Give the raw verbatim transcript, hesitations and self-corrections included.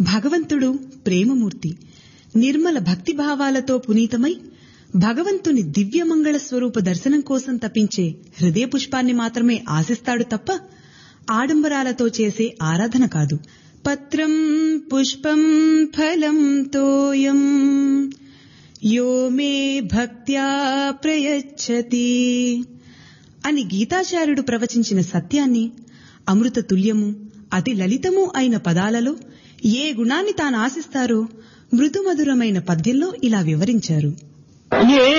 భగవంతుడు ప్రేమమూర్తి. నిర్మల భక్తిభావాలతో పునీతమై భగవంతుని దివ్యమంగళ స్వరూప దర్శనం కోసం తపించే హృదయ పుష్పాన్ని మాత్రమే ఆశిస్తాడు తప్ప ఆడంబరాలతో చేసే ఆరాధన కాదు. పత్రం పుష్పం ఫలం తోయం యో మే భక్త్యా ప్రయచ్చతి అని గీతాచార్యుడు ప్రవచించిన సత్యాన్ని అమృత తుల్యము అతి లలితము అయిన పదాలలో ఏ గుణాన్ని తాను ఆశిస్తారో మృదుమధురమైన పద్యంలో ఇలా వివరించారు. ఏ